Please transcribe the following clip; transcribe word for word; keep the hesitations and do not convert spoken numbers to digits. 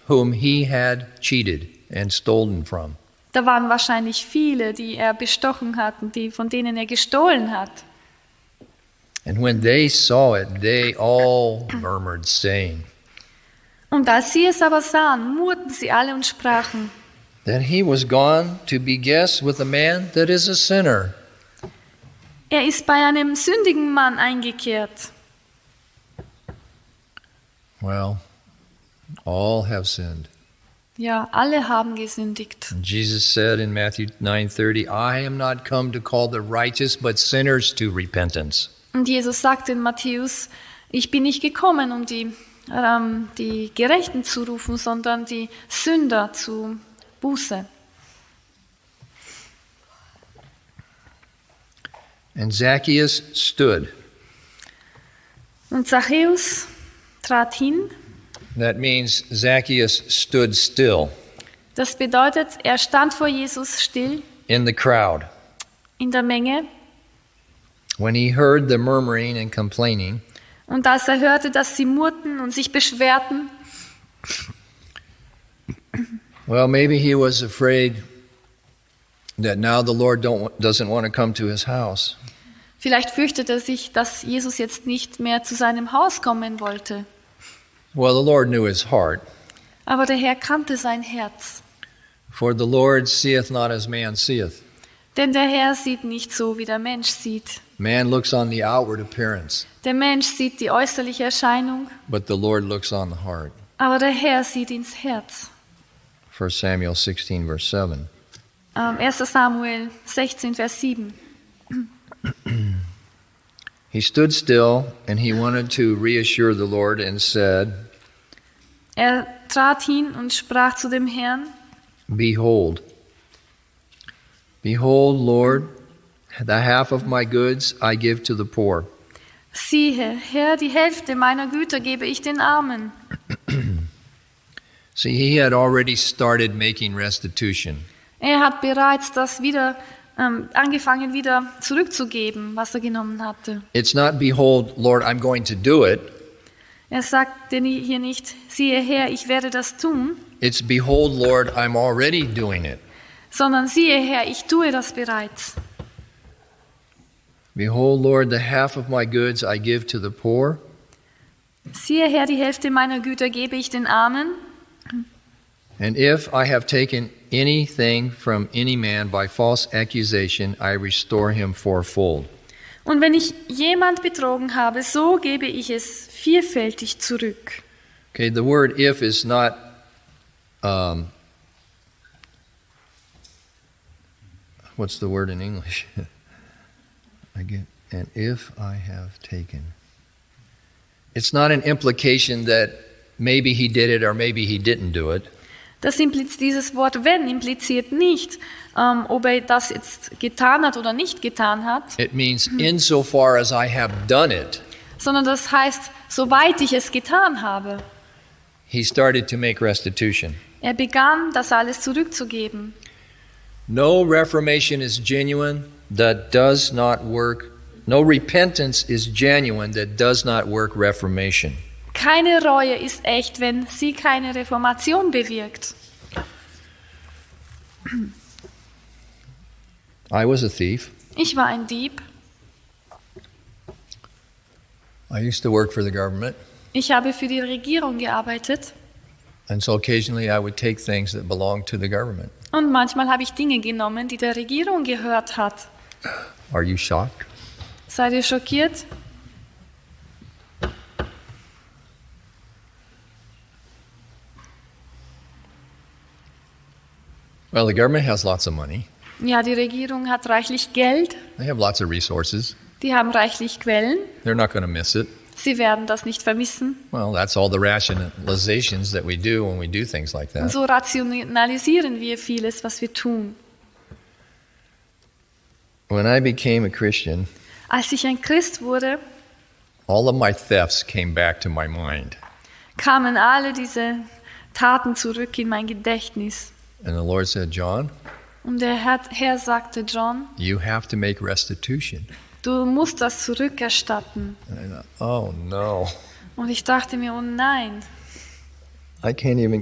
whom he had cheated and stolen from. Da waren wahrscheinlich viele, die er bestochen hat und die, von denen er gestohlen hat. And when they saw it, they all murmured, saying, Und als sie es aber sahen, murrten sie alle und sprachen, that he was gone to be guest with a man that is a sinner. er ist bei einem sündigen Mann eingekehrt. Well, all have sinned. Ja, alle haben gesündigt. And Jesus said in Matthew nine thirty, I am not come to call the righteous, but sinners to repentance. Und Jesus sagte in Matthäus, ich bin nicht gekommen, um die, ähm, die Gerechten zu rufen, sondern die Sünder zu Buße. And Zacchaeus stood. Und Zachäus trat hin. That means Zacchaeus stood still Das bedeutet, er stand vor Jesus still in the crowd. in der Menge. When he heard the murmuring and complaining, Und als er hörte, dass sie murrten und sich beschwerten, well, maybe he was afraid that now the Lord don't, doesn't want to come to his house. vielleicht fürchtete er sich, dass Jesus jetzt nicht mehr zu seinem Haus kommen wollte. Well, the Lord knew his heart. Aber der Herr kannte sein Herz. For the Lord seeth not as man seeth. Denn der Herr sieht nicht so, wie der Mensch sieht. Man looks on the outward appearance, Der Mensch sieht die äußerliche Erscheinung, but the Lord looks on the heart. aber der Herr sieht ins Herz. First Samuel sixteen, verse seven. Ähm, erster Samuel sechzehn, Vers sieben. He stood still, and he wanted to reassure the Lord and said, Er trat hin und sprach zu dem Herrn, Behold, behold, Lord, the half of my goods I give to the poor. siehe, Herr, die Hälfte meiner Güter gebe ich den Armen. See, he had already started making restitution. Er hat bereits das wieder ähm, angefangen, wieder zurückzugeben, was er genommen hatte. It's not, behold, Lord, I'm going to do it. Er sagt denn hier nicht, siehe Herr, ich werde das tun, It's, behold, Lord, I'm already doing it. sondern siehe Herr, ich tue das bereits. Behold, Lord, the half of my goods I give to the poor. Siehe Herr, die Hälfte meiner Güter gebe ich den Armen. And if I have taken anything from any man by false accusation, I restore him fourfold. Und wenn ich jemand betrogen habe, so gebe ich es vierfältig zurück. Okay, the word if is not um, what's the word in English? I get, and if I have taken. It's not an implication that maybe he did it or maybe he didn't do it. Das impliziert, dieses Wort wenn impliziert nicht, ähm, ob er das jetzt getan hat oder nicht getan hat, It means insofar as I have done it, sondern das heißt, soweit ich es getan habe. he started to make restitution. Er begann, das alles zurückzugeben. No reformation is genuine that does not work. No repentance is genuine that does not work reformation. Keine Reue ist echt, wenn sie keine Reformation bewirkt. I was a thief. Ich war ein Dieb. I used to work for the government, Ich habe für die Regierung gearbeitet. and so occasionally I would take things that belonged to the government. Und manchmal habe ich Dinge genommen, die der Regierung gehört hat. Are you shocked? Seid ihr schockiert? Well, the government has lots of money. Ja, die Regierung hat reichlich Geld. They have lots of resources. Die haben reichlich Quellen. They're not going to miss it. Sie werden das nicht vermissen. Well, that's all the rationalizations that we do when we do things like Und that. so rationalisieren wir vieles, was wir tun. When I became a Christian, Als ich ein Christ wurde, all of my thefts came back to my mind. kamen alle diese Taten zurück in mein Gedächtnis. And the Lord said, John, Und der Herr, Herr sagte, John, you have to make restitution. du musst das zurückerstatten. And I thought, oh no, Und ich dachte mir, oh nein, I can't even